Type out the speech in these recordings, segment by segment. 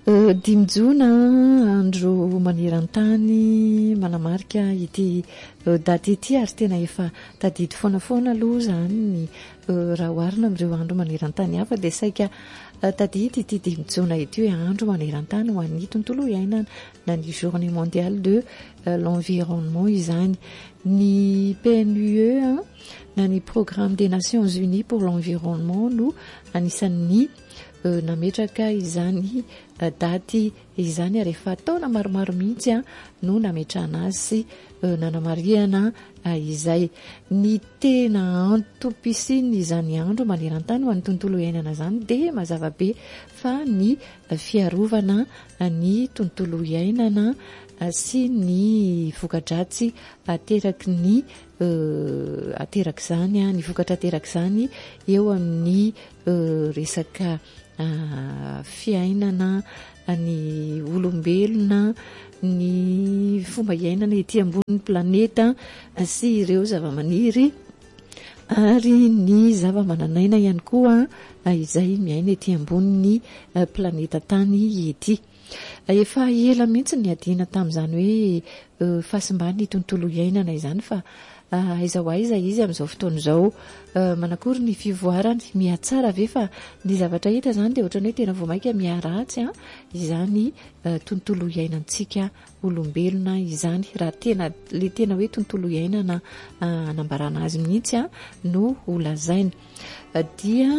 dimijona andro maneran-tany manamarika ity daty ity ary tena efa tadidy foanafoana aloha zany ny raha oharina amin'ireo andro maneran-tany hafa dia saika tadidy ity dimijona ity hoe andro maneran-tany ho an'ny tontolo iainana na ny journée mondiale de l'environnement izany. Ny PNUE na ny programme des Nations Unies pour l'environnement no anisan'ny nametraka izany daty izany ary efa taona maromaro mihitsy no nametrahana azy sy nanamariana izay. Ny tena antopisiny izany andro maneran-tany ho an'ny tontolo iainana zany dia mazava be fa ny fiarovana ny tontolo iainana sy ny voka-dratsy ateraky ny ateraky zany ny vokatra ateraky zany eo amin'ny resaka fiainana ny olombelona, ny fomba iainana ety ambonin'ny planeta sy ireo zava-maniry ary ny zava-mananaina ihany koa izay miaina ety ambonin'ny planeta tany ety. Efa ela mihitsy ny adina tamin'izany hoe fahasimban'ny tontolo iainana izany fa aiza ho aiza izy amin'izao fotoana izao manakory ny fivoarany mihatsara ve fa ny zavatra hita zany dia ohatrany hoe tena vao mainka miharatsy izany tontolo iainantsika olombelona izany raha tena le tena hoe tontolo iainana anambarana azy mihitsy no holazaina dia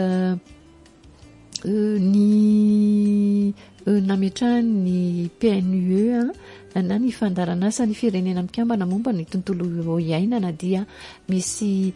ny nametrahany PNUE na ny fandaranasa ny firenena mikambana momba ny tontolo iainana dia misy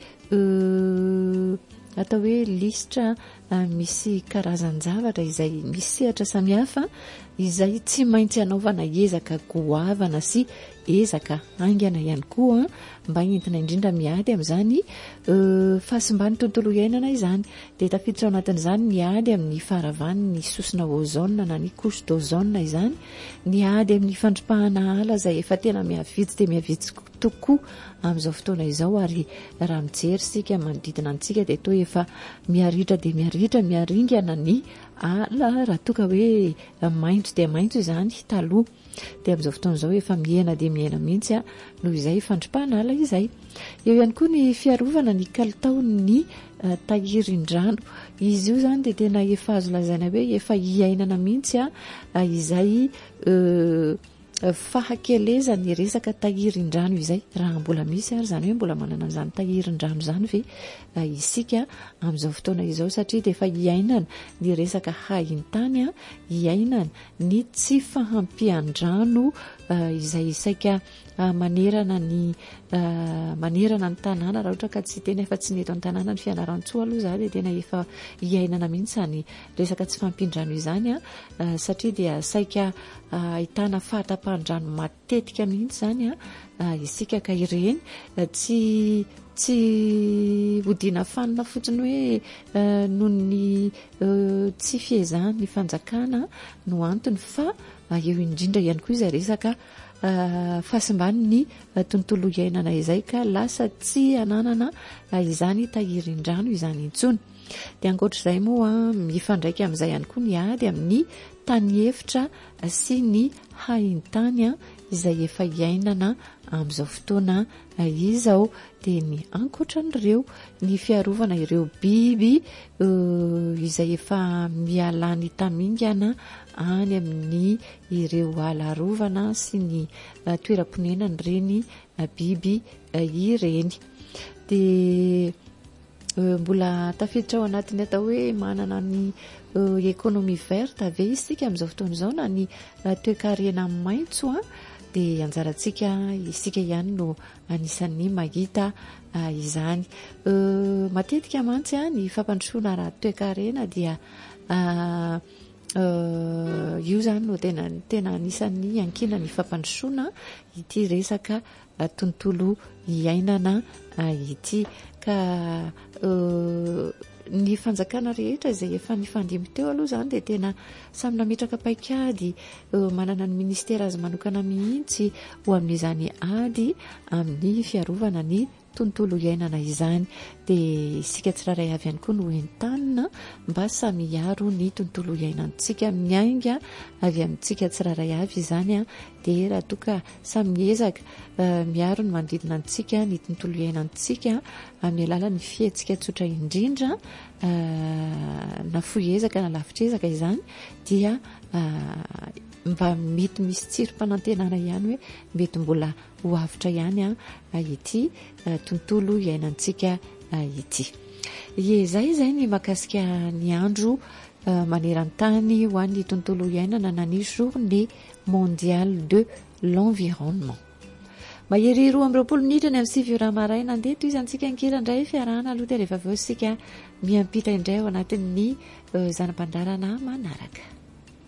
atao hoe listra misy karazan-javatra izay misy sehatra samihafa izay tsy maintsy anaovana ezaka goavana sy ezaka aingana ihany koa mba entina indrindra miady amin'izany fahasimbany tontolo iainana izany. Dia tafiditra ao anatin'izany ny ady amin'ny faharavany ny sosina ozone na ny couche d'ozone izany, ny ady amin'ny fandripahana ala izay efa tena miavitsy dia miavitsy tokoa amin'izao fotoana izao ary raha mijery sika manodidina antsika dia toa efa miaritra dia miaritra miaringana ny ala raha toka hoe maintso dia maintso izany taloha dia amin'izao fotoana izao efa miena dia miena mihitsy noho izay fandripahana ala izay. Eo ihany koa ny fiarovana ny kalitaon'ny tahirin-drano. Izy io zany dia tena efa azo lazaina hoe efa iainana mihitsy izay fahakelezany resaka tahirin-drano izay raha mbola misy ary zany hoe mbola manana an'izany tahirin-drano zany ve isika amin'izao fotoana izao satria dia efa iainana ny resaka haintany iainana ny tsy fahampian-drano izay isaika manerana ny tanàna raha ohatra ka tsy tena efa tsy neto an-tanàna ny fianaran-tsoa aloha za dia tena efa iainana mihitsy ny resaka tsy fahampian-drano izany satria dia saika ahitana fahatapahan-drano matetika mihitsy zany isika ka ireny tsy hodina fanina fotsiny hoe noho ny tsy fiezahany fanjakana no antony fa eo indrindra ihany koa izay resaka fahasimbany ny tontolo iainana izay ka lasa tsy ananana izany tahirin-drano izany intsony. Dia ankoatr'izay moa mifandraika amin'izay ihany koa ny ady amin'ny tany efitra sy ny haintany izay efa iainana amin'izao fotoana izao dia ny ankoatran'ireo ny fiarovana ireo biby izay efa mialany tamingana any amin'ny ireo ala rovana sy ny toeram-ponenany ireny biby ireny. Dia mbola tafiditra ao anatiny atao hoe manana ny économie verte ave isika amin'izao fotoana izao na ny toe-karena maintso dia anjarantsika isika ihany no anisan'ny mahita izany. Matetika mantsy ny fampandrosoana raha toe-karena dia io zany no tena anisan'ny ankina ny fampandrosoana ity resaka tontolo iainana ity ka ny fanjakana rehetra izay efa nifandimby teo aloha zany dia tena samy nametraka paikady manana ny ministera azy manokana mihitsy ho amin'izany ady amin'ny fiarovana ny tontolo iainana izany dia isika tsiraray avy ihany koa no entanina mba samiaro ny tontolo iainantsika miainga avy amintsika tsiraray avy izany a dia raha toka samiezaka miaro ny manodidina antsika ny tontolo iainantsika amin'ny alalan'ny fiatsika tsotra indrindra na foezaka na lavitrezaka izany dia mba mety misy tsirom-panantenana ihany hoe mety mbola ho avitra ihany ity tontolo iainantsika ity. Izay ny mahakasika ny andro maneran-tany ho an'ny tontolo iainana na ny journée mondiale de l'environnement. Mahery 12 minitra ny amin'ny 7 maraina andeha toy izantsika ankiran'indray fiarahana aloha dia rehefa aveo sika miampita indray ao anatin'ny zanam-pandarana manaraka.